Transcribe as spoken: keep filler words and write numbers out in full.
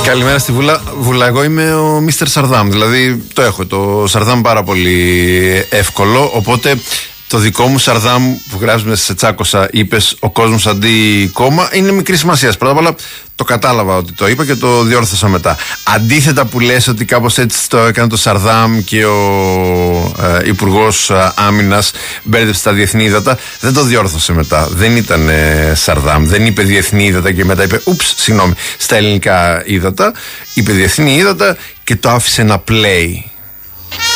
Καλημέρα στη Βουλά. Βουλά, εγώ είμαι ο μίστερ Σαρδάμ. Δηλαδή το έχω το Σαρδάμ πάρα πολύ εύκολο. Οπότε το δικό μου Σαρδάμ που γράφει μέσα σε τσάκωσα, είπες ο κόσμος αντί κόμμα, είναι μικρή σημασία. Πρώτα απ' όλα το κατάλαβα ότι το είπα και το διόρθωσα μετά. Αντίθετα που λες ότι κάπως έτσι το έκανε το Σαρδάμ και ο ε, Υπουργός ε, Άμυνας μπέρδεψε τα διεθνή ύδατα, δεν το διόρθωσε μετά. Δεν ήταν ε, Σαρδάμ. Δεν είπε διεθνή ύδατα και μετά είπε ούψ, συγγνώμη, στα ελληνικά ύδατα. Είπε διεθνή ύδατα και το άφησε να play.